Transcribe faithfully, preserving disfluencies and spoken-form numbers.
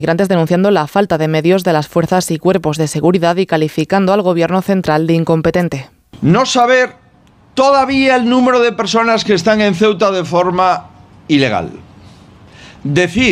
migrantes denunciando la falta de medios de las fuerzas y cuerpos de seguridad y calificando al gobierno central de incompetente. No saber todavía el número de personas que están en Ceuta de forma ilegal. Decir